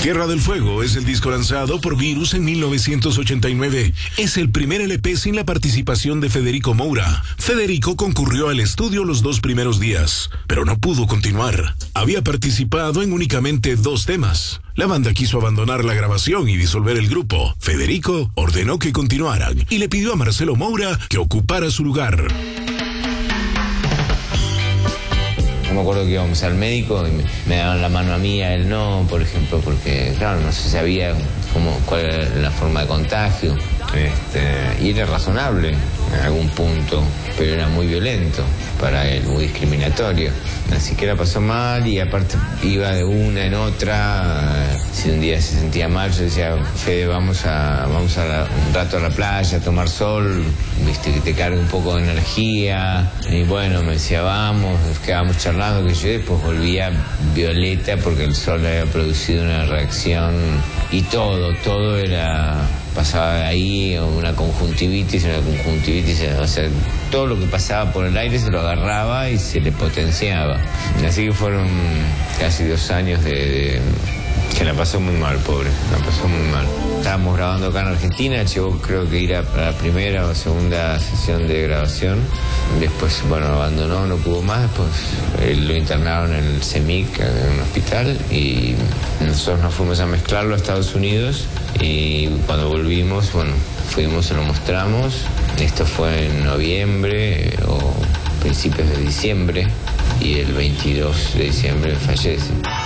Tierra del Fuego es el disco lanzado por Virus en 1989. Es el primer LP sin la participación de Federico Moura. Federico concurrió al estudio los 2 primeros días, pero no pudo continuar. Había participado en únicamente 2 temas. La banda quiso abandonar la grabación y disolver el grupo. Federico ordenó que continuaran y le pidió a Marcelo Moura que ocupara su lugar. Me acuerdo que íbamos al médico y me daban la mano a mí, a él no, por ejemplo, porque claro, no se sabía cuál era la forma de contagio. Y era razonable en algún punto, pero era muy violento para él, muy discriminatorio. Así que la pasó mal y aparte iba de una en otra. Si un día se sentía mal, yo decía, Fede, vamos un rato a la playa a tomar sol, viste, que te cargue un poco de energía. Y bueno, me decía, vamos, nos quedábamos charlando, que yo después volvía violeta porque el sol había producido una reacción y todo era... pasaba de ahí una conjuntivitis, o sea, todo lo que pasaba por el aire se lo agarraba y se le potenciaba. Así que fueron casi 2 años que la pasó muy mal, pobre, la pasó muy mal. Estábamos grabando acá en Argentina, llegó creo que ir a la primera o segunda sesión de grabación. Después, bueno, abandonó, no pudo más. Después lo internaron en el CEMIC, en un hospital, y nosotros nos fuimos a mezclarlo a Estados Unidos. Y cuando volvimos, bueno, fuimos, se lo mostramos. Esto fue en noviembre o principios de diciembre, y el 22 de diciembre fallece.